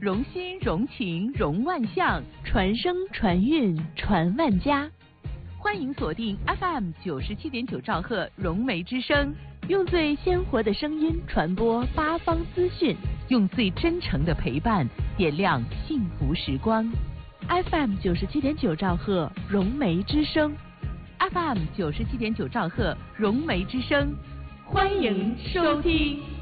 融心融情融万象，传声传韵传万家。欢迎锁定 FM 97.9兆赫融媒之声，用最鲜活的声音传播八方资讯，用最真诚的陪伴点亮幸福时光。FM 97.9兆赫融媒之声 ，FM 97.9兆赫融媒之声，欢迎收听。